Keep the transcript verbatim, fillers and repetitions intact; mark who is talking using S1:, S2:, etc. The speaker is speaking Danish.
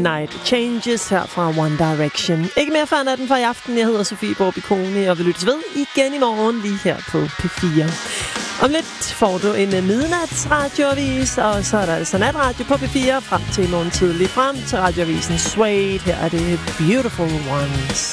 S1: Night Changes her fra One Direction. Ikke mere før natten for i aften. Jeg hedder Sofie Borby Kone, og vi lyttes ved igen i morgen lige her på P fire. Om lidt får du en midnatsradioavis, og så er der altså natradio på P fire frem til i morgen tidlig frem til radioavisen Suede. Her er det Beautiful Ones.